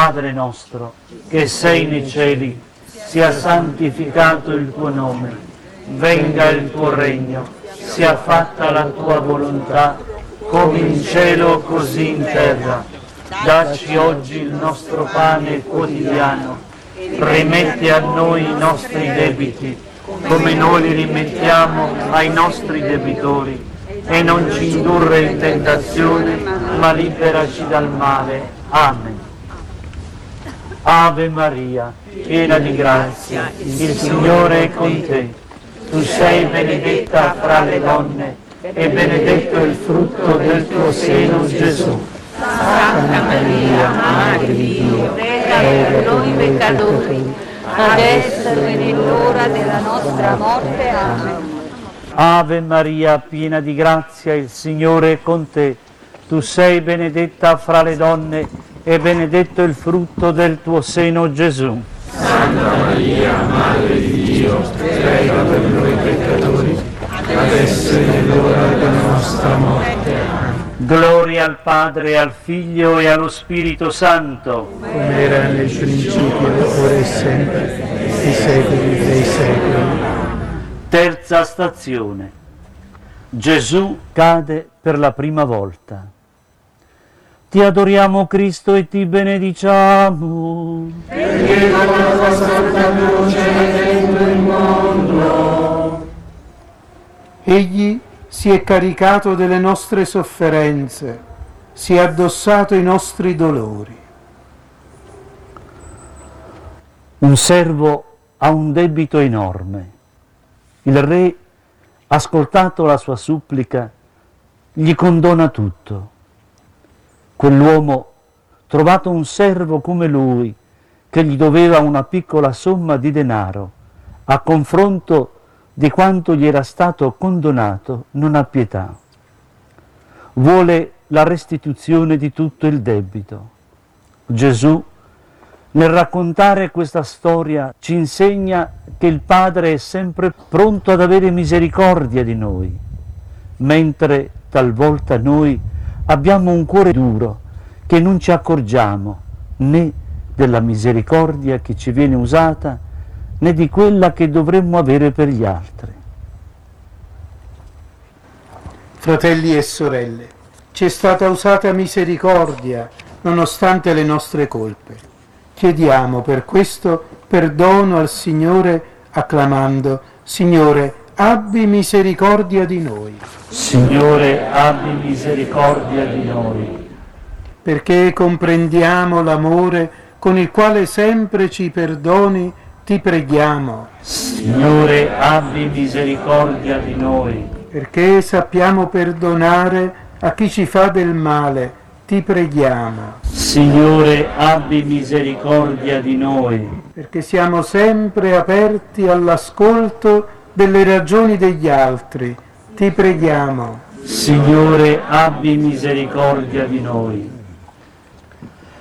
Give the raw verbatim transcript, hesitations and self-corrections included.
Padre nostro, che sei nei cieli, sia santificato il tuo nome, venga il tuo regno, sia fatta la tua volontà, come in cielo così in terra. Dacci oggi il nostro pane quotidiano, rimetti a noi i nostri debiti, come noi li rimettiamo ai nostri debitori, e non ci indurre in tentazione, ma liberaci dal male. Amen. Ave Maria, piena di grazia, il Signore è con te. Tu sei benedetta fra le donne, e benedetto è il frutto del tuo seno, Gesù. Santa Maria, Madre di Dio, prega per noi peccatori, adesso e nell'ora della nostra morte. Amen. Ave Maria, piena di grazia, il Signore è con te. Tu sei benedetta fra le donne, e benedetto è il frutto del tuo seno, Gesù. Santa Maria, Madre di Dio, prega per noi peccatori, adesso e nell'ora della nostra morte. Amen. Gloria al Padre, al Figlio e allo Spirito Santo, come era nel principio, ora e sempre, nei secoli dei secoli. Terza stazione. Gesù cade per la prima volta. Ti adoriamo, Cristo, e ti benediciamo. Perché con la tua santa croce hai redento il mondo. Egli si è caricato delle nostre sofferenze, si è addossato i nostri dolori. Un servo ha un debito enorme. Il re, ascoltato la sua supplica, gli condona tutto. Quell'uomo, trovato un servo come lui, che gli doveva una piccola somma di denaro, a confronto di quanto gli era stato condonato, non ha pietà. Vuole la restituzione di tutto il debito. Gesù, nel raccontare questa storia, ci insegna che il Padre è sempre pronto ad avere misericordia di noi, mentre talvolta noi abbiamo un cuore duro che non ci accorgiamo né della misericordia che ci viene usata né di quella che dovremmo avere per gli altri. Fratelli e sorelle, ci è stata usata misericordia nonostante le nostre colpe. Chiediamo per questo perdono al Signore acclamando: Signore, abbi misericordia di noi. Signore, abbi misericordia di noi. Perché comprendiamo l'amore con il quale sempre ci perdoni, ti preghiamo. Signore, abbi misericordia di noi. Perché sappiamo perdonare a chi ci fa del male, ti preghiamo. Signore, abbi misericordia di noi. Perché siamo sempre aperti all'ascolto delle ragioni degli altri, ti preghiamo. Signore, abbi misericordia di noi.